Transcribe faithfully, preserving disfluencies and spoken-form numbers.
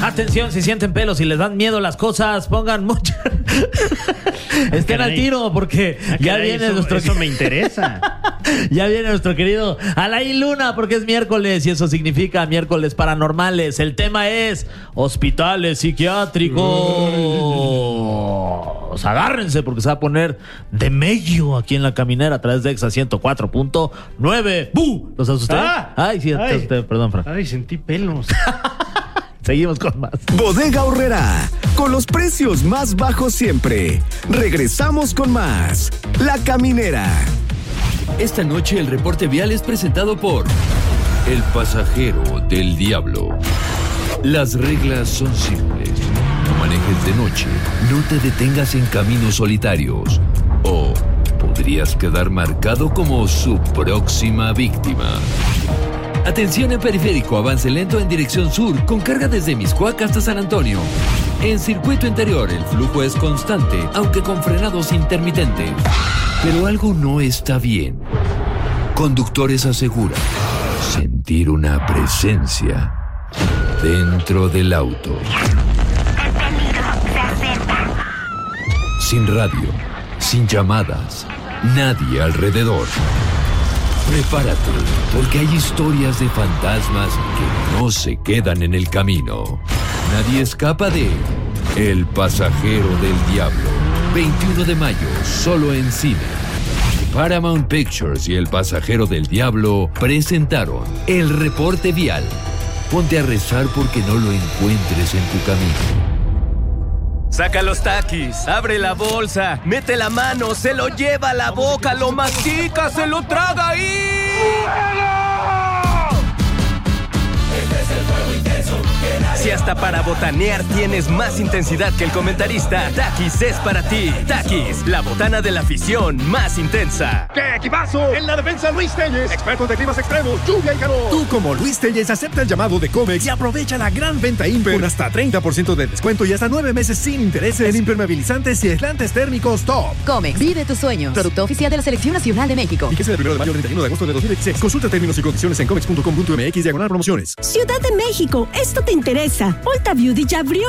Atención, si sienten pelos y les dan miedo las cosas, pongan mucha... Estén al tiro porque ah, ya caray, viene eso, nuestro... Eso me interesa. Ya viene nuestro querido Alain Luna porque es miércoles y eso significa miércoles paranormales. El tema es hospitales psiquiátricos. Uy. Agárrense porque se va a poner de medio aquí en La Caminera a través de Exa ciento cuatro punto nueve. ¡Bu! ¿Los asusté? Ah, Ay, sí, ay. asusté. Perdón, Fran. Ay, sentí pelos. Seguimos con más. Bodega Aurrera, con los precios más bajos siempre. Regresamos con más. La Caminera. Esta noche el reporte vial es presentado por El Pasajero del Diablo. Las reglas son simples. No manejes de noche, no te detengas en caminos solitarios o podrías quedar marcado como su próxima víctima. Atención en periférico, avance lento en dirección sur, con carga desde Mixcoac hasta San Antonio. En circuito interior el flujo es constante, aunque con frenados intermitentes. Pero algo no está bien. Conductores aseguran sentir una presencia dentro del auto. El peligro se acerca. Sin radio, sin llamadas, nadie alrededor. Prepárate, porque hay historias de fantasmas que no se quedan en el camino. Nadie escapa de El Pasajero del Diablo. veintiuno de mayo, solo en cine. Paramount Pictures y El Pasajero del Diablo presentaron El Reporte Vial. Ponte a rezar porque no lo encuentres en tu camino. Saca los taquis, abre la bolsa, mete la mano, se lo lleva a la boca, lo mastica, se lo traga y... Si hasta para botanear tienes más intensidad que el comentarista, Takis es para ti. Takis, la botana de la afición más intensa. ¡Qué equipazo! En la defensa, Luis Telles, experto de climas extremos, lluvia y calor. Tú, como Luis Telles, acepta el llamado de Comex y aprovecha la gran venta Imper con hasta treinta por ciento de descuento y hasta nueve meses sin intereses en impermeabilizantes y aislantes térmicos top. Comex, vive tus sueños. Producto oficial de la Selección Nacional de México. Fíjese del primero de mayo al treinta y uno de agosto de dos mil dieciséis. Consulta términos y condiciones en comex punto com punto m x diagonal promociones. Ciudad de México, esto te interesa. Ulta Beauty ya abrió